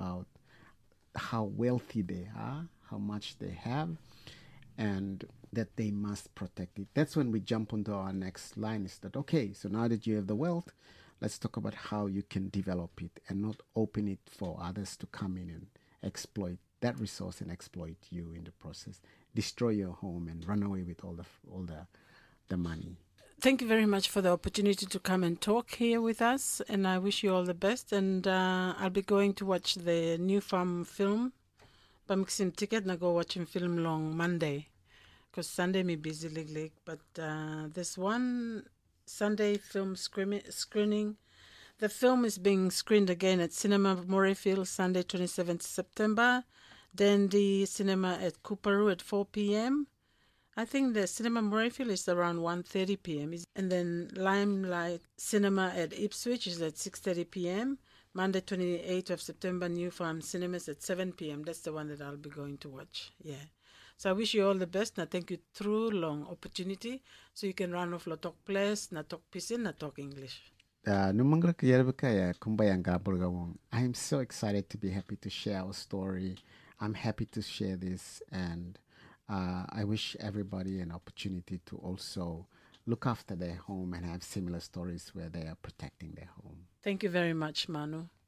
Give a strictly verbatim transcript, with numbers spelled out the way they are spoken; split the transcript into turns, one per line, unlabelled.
about how wealthy they are, how much they have, and that they must protect it. That's when we jump onto our next line is that, okay, so now that you have the wealth, let's talk about how you can develop it and not open it for others to come in and exploit that resource and exploit you in the process, destroy your home and run away with all the all the the money.
Thank you very much for the opportunity to come and talk here with us, and I wish you all the best. And uh, I'll be going to watch the New Farm film. Pamixim ticket na go watching film long Monday, because Sunday me busy lig lig. But uh, this one Sunday film screening, screening. The film is being screened again at Cinema Murrayfield Sunday twenty-seventh September. Then the cinema at Cooperoo at four p.m. I think the Cinema Murrayfield is around one thirty p.m. And then Limelight Cinema at Ipswich is at six thirty p.m. Monday twenty-eighth of September, New Farm Cinemas at seven p.m. That's the one that I'll be going to watch. Yeah. So I wish you all the best. Na thank you through long opportunity. So you can run off la talk place, na talk pisin, na talk English.
Uh, I'm so excited to be happy to share our story. I'm happy to share this, and uh, I wish everybody an opportunity to also look after their home and have similar stories where they are protecting their home.
Thank you very much, Manu.